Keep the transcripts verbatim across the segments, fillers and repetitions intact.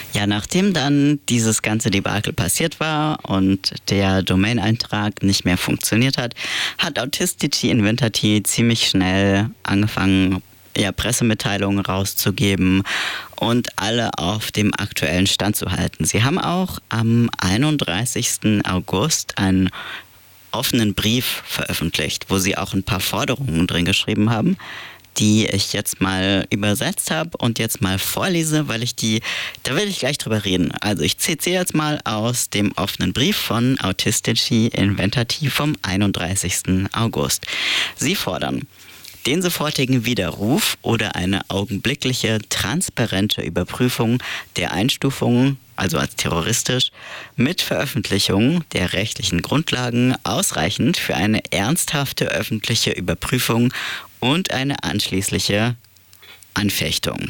Ja, nachdem dann dieses ganze Debakel passiert war und der Domain-Eintrag nicht mehr funktioniert hat, hat Authenticity Inventarity ziemlich schnell angefangen, ja, Pressemitteilungen rauszugeben und alle auf dem aktuellen Stand zu halten. Sie haben auch am einunddreißigsten August einen offenen Brief veröffentlicht, wo sie auch ein paar Forderungen drin geschrieben haben, die ich jetzt mal übersetzt habe und jetzt mal vorlese, weil ich die, da will ich gleich drüber reden. Also ich zitiere jetzt mal aus dem offenen Brief von Authenticity Inventarity vom einunddreißigsten August. Sie fordern den sofortigen Widerruf oder eine augenblickliche, transparente Überprüfung der Einstufungen, also als terroristisch, mit Veröffentlichung der rechtlichen Grundlagen ausreichend für eine ernsthafte öffentliche Überprüfung und eine anschließende Anfechtung.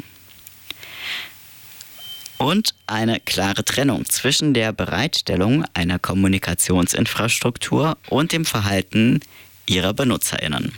Und eine klare Trennung zwischen der Bereitstellung einer Kommunikationsinfrastruktur und dem Verhalten ihrer BenutzerInnen.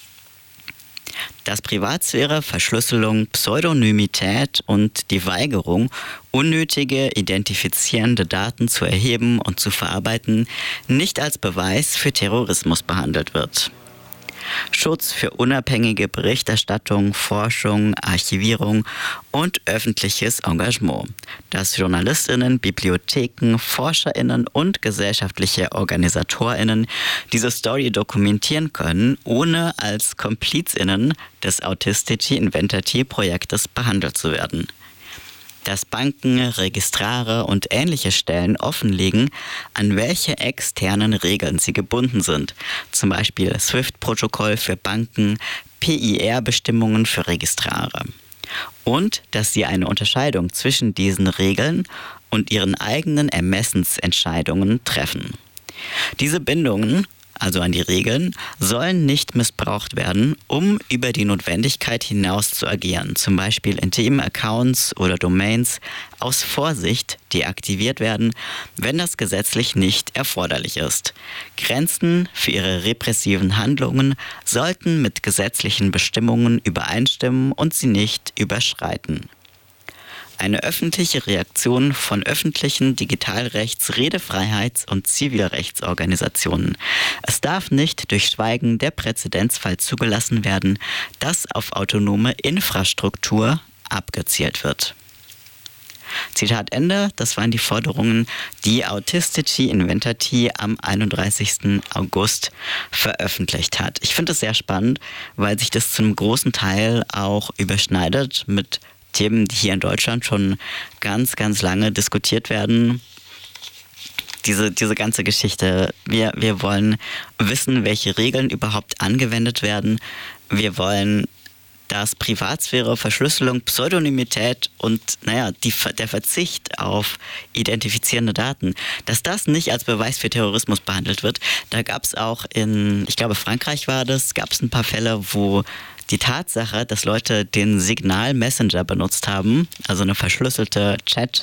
Dass Privatsphäre, Verschlüsselung, Pseudonymität und die Weigerung, unnötige identifizierende Daten zu erheben und zu verarbeiten, nicht als Beweis für Terrorismus behandelt wird. Schutz für unabhängige Berichterstattung, Forschung, Archivierung und öffentliches Engagement, dass JournalistInnen, Bibliotheken, ForscherInnen und gesellschaftliche OrganisatorInnen diese Story dokumentieren können, ohne als KomplizInnen des Authenticity Inventarity Projektes behandelt zu werden. Dass Banken, Registrare und ähnliche Stellen offenlegen, an welche externen Regeln sie gebunden sind, zum Beispiel SWIFT-Protokoll für Banken, P I R-Bestimmungen für Registrare. Und dass sie eine Unterscheidung zwischen diesen Regeln und ihren eigenen Ermessensentscheidungen treffen. Diese Bindungen, also an die Regeln, sollen nicht missbraucht werden, um über die Notwendigkeit hinaus zu agieren. Zum Beispiel indem Accounts oder Domains aus Vorsicht deaktiviert werden, wenn das gesetzlich nicht erforderlich ist. Grenzen für ihre repressiven Handlungen sollten mit gesetzlichen Bestimmungen übereinstimmen und sie nicht überschreiten. Eine öffentliche Reaktion von öffentlichen Digitalrechts-, Redefreiheits- und Zivilrechtsorganisationen. Es darf nicht durch Schweigen der Präzedenzfall zugelassen werden, dass auf autonome Infrastruktur abgezielt wird. Zitat Ende, das waren die Forderungen, die Authenticity Inventarity am einunddreißigsten August veröffentlicht hat. Ich finde es sehr spannend, weil sich das zu einem großen Teil auch überschneidet mit Themen, die hier in Deutschland schon ganz, ganz lange diskutiert werden. Diese, diese ganze Geschichte. Wir, wir wollen wissen, welche Regeln überhaupt angewendet werden. Wir wollen, dass Privatsphäre, Verschlüsselung, Pseudonymität und naja, die, der Verzicht auf identifizierende Daten, dass das nicht als Beweis für Terrorismus behandelt wird. Da gab es auch in, ich glaube Frankreich war das, gab es ein paar Fälle, wo die Tatsache, dass Leute den Signal-Messenger benutzt haben, also eine verschlüsselte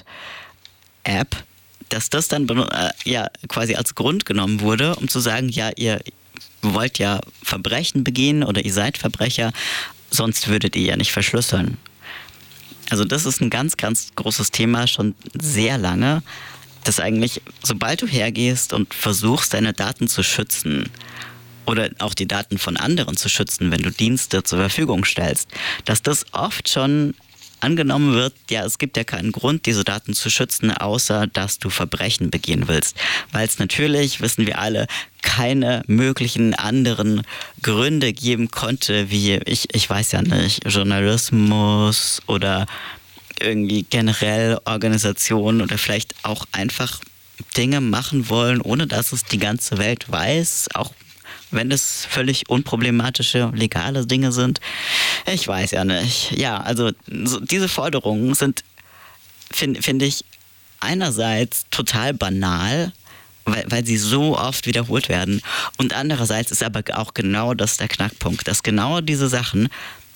Chat-App, dass das dann äh, ja quasi als Grund genommen wurde, um zu sagen, ja, ihr wollt ja Verbrechen begehen oder ihr seid Verbrecher, sonst würdet ihr ja nicht verschlüsseln. Also das ist ein ganz, ganz großes Thema, schon sehr lange, dass eigentlich, sobald du hergehst und versuchst, deine Daten zu schützen, oder auch die Daten von anderen zu schützen, wenn du Dienste zur Verfügung stellst, dass das oft schon angenommen wird, ja, es gibt ja keinen Grund, diese Daten zu schützen, außer dass du Verbrechen begehen willst. Weil es natürlich, wissen wir alle, keine möglichen anderen Gründe geben konnte, wie, ich, ich weiß ja nicht, Journalismus oder irgendwie generell Organisationen oder vielleicht auch einfach Dinge machen wollen, ohne dass es die ganze Welt weiß, auch wenn es völlig unproblematische, legale Dinge sind. Ich weiß ja nicht. Ja, also so, diese Forderungen sind, finde find ich, einerseits total banal, weil, weil sie so oft wiederholt werden. Und andererseits ist aber auch genau das der Knackpunkt, dass genau diese Sachen,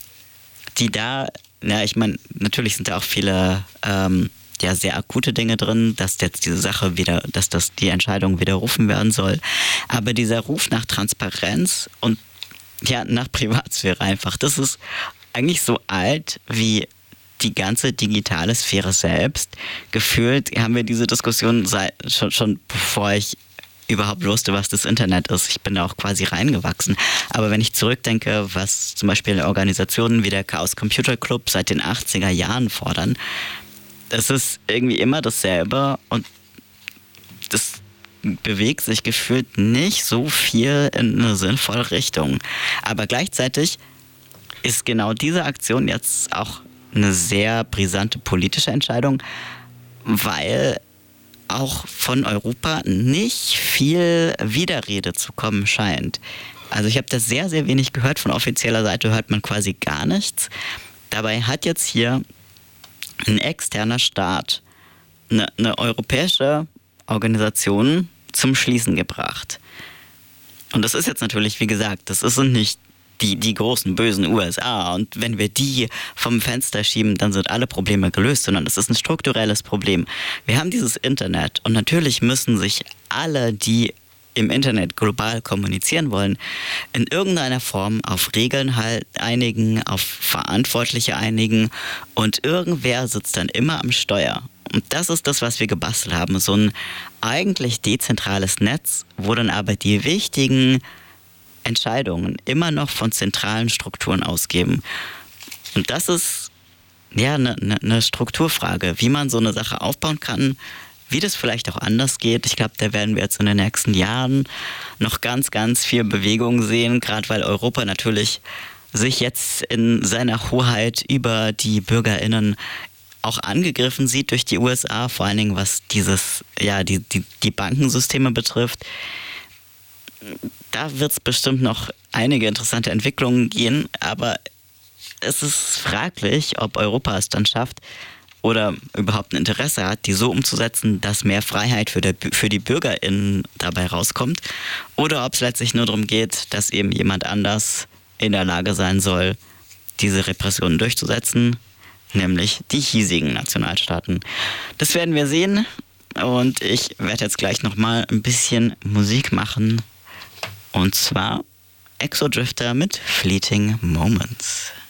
die da, ja, ich meine, natürlich sind da auch viele ähm, ja, sehr akute Dinge drin, dass jetzt diese Sache wieder, dass das die Entscheidung widerrufen werden soll. Aber dieser Ruf nach Transparenz und ja, nach Privatsphäre einfach, das ist eigentlich so alt wie die ganze digitale Sphäre selbst. Gefühlt haben wir diese Diskussion seit, schon, schon bevor ich überhaupt wusste, was das Internet ist. Ich bin da auch quasi reingewachsen. Aber wenn ich zurückdenke, was zum Beispiel Organisationen wie der Chaos Computer Club seit den achtziger Jahren fordern, das ist irgendwie immer dasselbe und das bewegt sich gefühlt nicht so viel in eine sinnvolle Richtung. Aber gleichzeitig ist genau diese Aktion jetzt auch eine sehr brisante politische Entscheidung, weil auch von Europa nicht viel Widerrede zu kommen scheint. Also ich habe da sehr, sehr wenig gehört. Von offizieller Seite hört man quasi gar nichts. Dabei hat jetzt hier ein externer Staat eine, eine europäische Organisation zum Schließen gebracht. Und das ist jetzt natürlich, wie gesagt, das sind nicht die, die großen, bösen U S A. Und wenn wir die vom Fenster schieben, dann sind alle Probleme gelöst, sondern das ist ein strukturelles Problem. Wir haben dieses Internet und natürlich müssen sich alle, die im Internet global kommunizieren wollen, in irgendeiner Form auf Regeln halt einigen, auf Verantwortliche einigen und irgendwer sitzt dann immer am Steuer. Und das ist das, was wir gebastelt haben. So ein eigentlich dezentrales Netz, wo dann aber die wichtigen Entscheidungen immer noch von zentralen Strukturen ausgeben. Und das ist ja eine ne, ne Strukturfrage, wie man so eine Sache aufbauen kann, wie das vielleicht auch anders geht. Ich glaube, da werden wir jetzt in den nächsten Jahren noch ganz, ganz viel Bewegung sehen, gerade weil Europa natürlich sich jetzt in seiner Hoheit über die BürgerInnen auch angegriffen sieht durch die U S A, vor allen Dingen was dieses, ja, die, die, die Bankensysteme betrifft. Da wird es bestimmt noch einige interessante Entwicklungen gehen, aber es ist fraglich, ob Europa es dann schafft oder überhaupt ein Interesse hat, die so umzusetzen, dass mehr Freiheit für, der, für die BürgerInnen dabei rauskommt, oder ob es letztlich nur darum geht, dass eben jemand anders in der Lage sein soll, diese Repressionen durchzusetzen, nämlich die hiesigen Nationalstaaten. Das werden wir sehen und ich werde jetzt gleich nochmal ein bisschen Musik machen. Und zwar Exodrifter mit Fleeting Moments.